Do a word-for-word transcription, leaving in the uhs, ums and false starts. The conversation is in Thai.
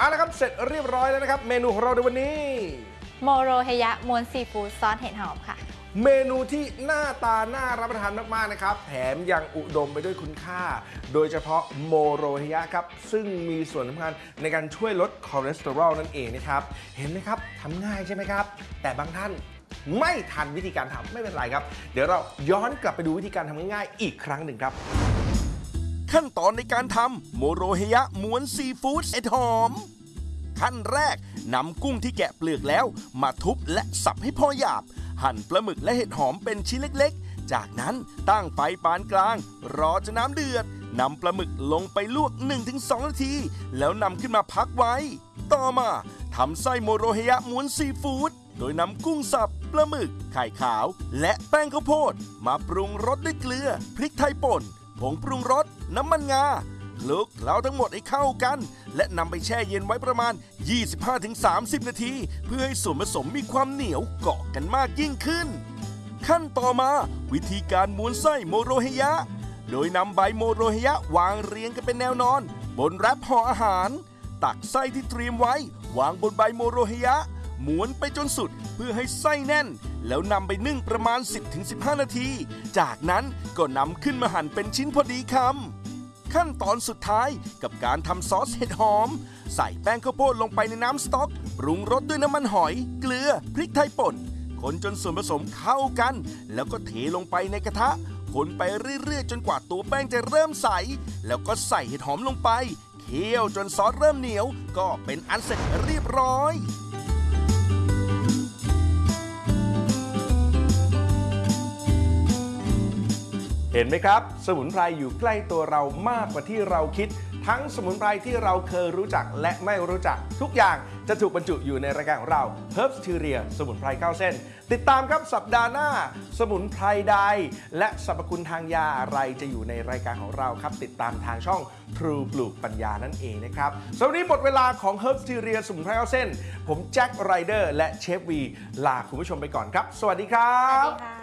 เอาละครับเสร็จเรียบร้อยแล้วนะครับเมนูของเราในวันนี้โมโรเฮยะม้วนซีฟู้ดซอสเห็ดหอมค่ะเมนูที่หน้าตาน่ารับประทานมากๆนะครับแถมยังอุดมไปด้วยคุณค่าโดยเฉพาะโมโรเฮยะครับซึ่งมีส่วนสำคัญในการช่วยลดคอเลสเตอรอลนั่นเองนะครับเห็นไหมครับทำง่ายใช่ไหมครับแต่บางท่านไม่ทันวิธีการทำไม่เป็นไรครับเดี๋ยวเราย้อนกลับไปดูวิธีการทำง่ายๆอีกครั้งหนึ่งครับขั้นตอนในการทำโมโรเฮยะม้วนซีฟู้ดเห็ดหอมขั้นแรกนำกุ้งที่แกะเปลือกแล้วมาทุบและสับให้พอหยาบหั่นปลาหมึกและเห็ดหอมเป็นชิ้นเล็กๆจากนั้นตั้งไฟปานกลางรอจนน้ำเดือดนำปลาหมึกลงไปลวก หนึ่งถึงสอง นาทีแล้วนำขึ้นมาพักไว้ต่อมาทำไส้โมโรเฮยะม้วนซีฟู้ดโดยนำกุ้งสับปลาหมึกไข่ขาวและแป้งข้าวโพดมาปรุงรสด้วยเกลือพริกไทยป่นผงปรุงรสน้ำมันงาคลุกเคล้าทั้งหมดให้เข้ากันและนำไปแช่เย็นไว้ประมาณ ยี่สิบห้าถึงสามสิบ นาทีเพื่อให้ส่วนผสมมีความเหนียวเกาะกันมากยิ่งขึ้นขั้นต่อมาวิธีการม้วนไส้โมโรเฮยะโดยนำใบโมโรเฮยะวางเรียงกันเป็นแนวนอนบนแรปห่ออาหารตักไส้ที่เตรียมไว้วางบนใบโมโรเฮยะม้วนไปจนสุดเพื่อให้ไส้แน่นแล้วนำไปนึ่งประมาณ สิบถึงสิบห้า นาทีจากนั้นก็นำขึ้นมาหั่นเป็นชิ้นพอดีคำขั้นตอนสุดท้ายกับการทำซอสเห็ดหอมใส่แป้งข้าวโพดลงไปในน้ำสต๊อกปรุงรสด้วยน้ำมันหอยเกลือพริกไทยป่นคนจนส่วนผสมเข้ากันแล้วก็เทลงไปในกระทะคนไปเรื่อยๆจนกว่าตัวแป้งจะเริ่มใสแล้วก็ใส่เห็ดหอมลงไปเคี่ยวจนซอสเริ่มเหนียวก็เป็นอันเสร็จเรียบร้อยเห็นไหมครับสมุนไพรอยู่ใกล้ตัวเรามากกว่าที่เราคิดทั้งสมุนไพรที่เราเคยรู้จักและไม่รู้จักทุกอย่างจะถูกบรรจุอยู่ในรายการของเรา Herbsteria สมุนไพรเข้าเส้นติดตามครับสัปดาห์หน้าสมุนไพรใดและสรรพคุณทางยาอะไรจะอยู่ในรายการของเราครับติดตามทางช่อง True ปลูกปัญญานั่นเองนะครับสำหรับวันนี้หมดเวลาของ Herbsteria สมุนไพรเข้าเส้นผมแจ็คไรเดอร์และเชฟวีลาคุณผู้ชมไปก่อนครับสวัสดีครับ